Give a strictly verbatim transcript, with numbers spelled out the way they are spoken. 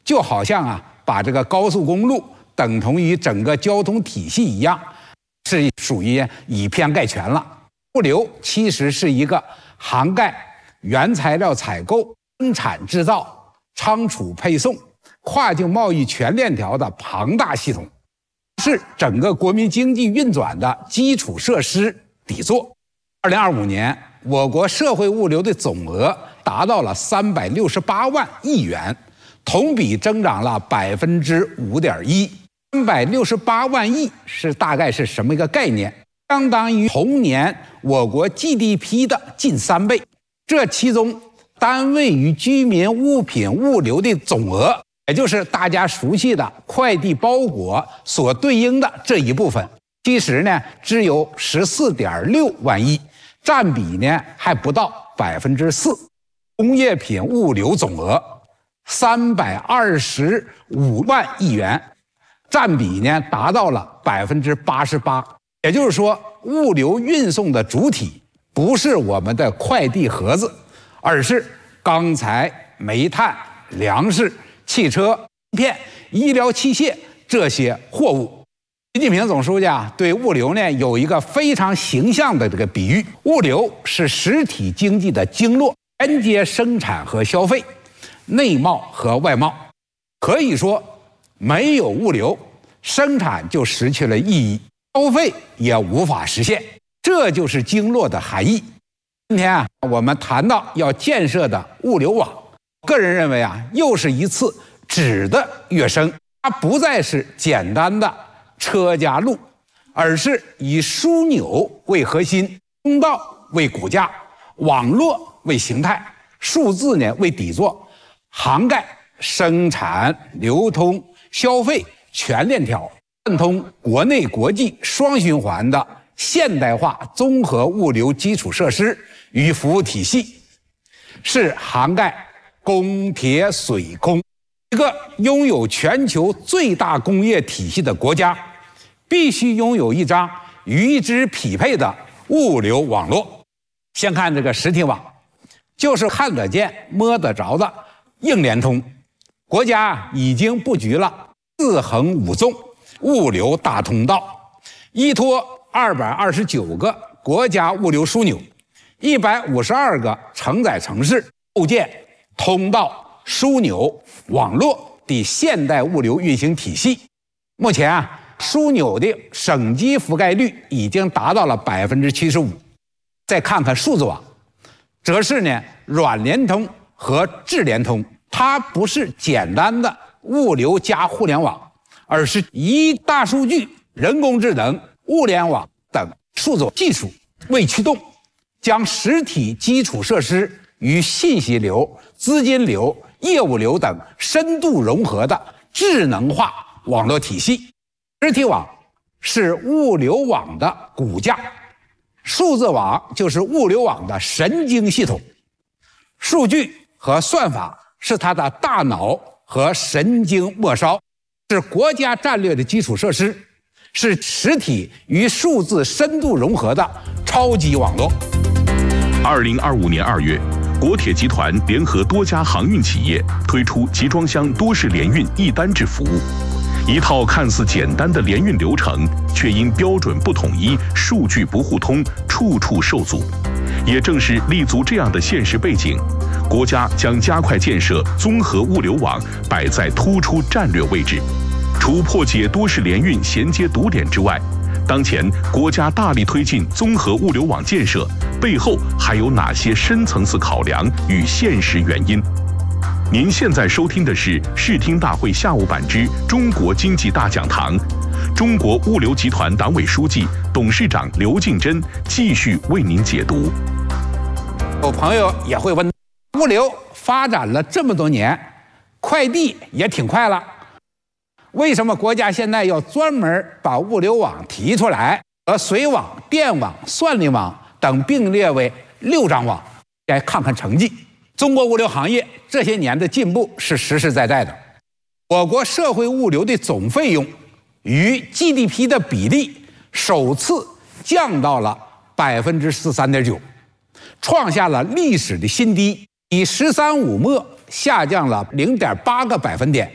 就好像啊，把这个高速公路等同于整个交通体系一样，是属于以偏概全了。物流其实是一个涵盖原材料采购、生产制造、仓储配送、跨境贸易全链条的庞大系统，是整个国民经济运转的基础设施底座。二零二五年，我国社会物流的总额达到了三百六十八万亿元，同比增长了百分之五点一。三百六十八万亿是大概是什么一个概念？相当于同年我国 G D P 的近三倍。这其中，单位与居民物品物流的总额，也就是大家熟悉的快递包裹所对应的这一部分，其实呢只有十四点六万亿，占比呢还不到百分之四。工业品物流总额三百二十五万亿元，占比呢达到了百分之八十八。也就是说，物流运送的主体不是我们的快递盒子，而是钢材、煤炭、粮食、汽车、芯片、医疗器械这些货物。习近平总书记啊，对物流呢有一个非常形象的这个比喻：物流是实体经济的经络，连接生产和消费、内贸和外贸。可以说，没有物流，生产就失去了意义，消费也无法实现。这就是经络的含义。今天啊，我们谈到要建设的物流网，个人认为啊，又是一次质的跃升。它不再是简单的车加路，而是以枢纽为核心，通道为骨架，网络为形态，数字呢为底座，涵盖生产、流通、消费全链条，贯通国内国际双循环的现代化综合物流基础设施与服务体系，是涵盖供铁水空。一个拥有全球最大工业体系的国家，必须拥有一张与之匹配的物流网络。先看这个实体网，就是看得见摸得着的硬联通。国家已经布局了四横五纵物流大通道，依托二百二十九个国家物流枢纽，一百五十二个承载城市，构建通道、枢纽、网络的现代物流运行体系。目前啊，枢纽的省级覆盖率已经达到了百分之七十五。再看看数字网，则是呢软联通和智联通，它不是简单的物流加互联网，而是以大数据、人工智能、物联网等数字技术为驱动，将实体基础设施与信息流、资金流、业务流等深度融合的智能化网络体系。实体网是物流网的骨架，数字网就是物流网的神经系统，数据和算法是它的大脑和神经末梢，是国家战略的基础设施，是实体与数字深度融合的超级网络。 二零二五年二月，国铁集团联合多家航运企业推出集装箱多式联运一单制服务。一套看似简单的联运流程，却因标准不统一、数据不互通，处处受阻。也正是立足这样的现实背景，国家将加快建设综合物流网摆在突出战略位置。除破解多式联运衔接堵点之外，当前国家大力推进综合物流网建设，背后还有哪些深层次考量与现实原因？您现在收听的是视听大会下午版之中国经济大讲堂，中国物流集团党委书记、董事长刘敬珍继续为您解读。 有朋友也会问，物流发展了这么多年，快递也挺快了，为什么国家现在要专门把物流网提出来，和水网、电网、算力网等并列为六张网？来看看成绩。中国物流行业这些年的进步是实实在在的。我国社会物流的总费用与 G D P 的比例首次降到了百分之十三点九，创下了历史的新低，以“十三五”末下降了零点八个百分点，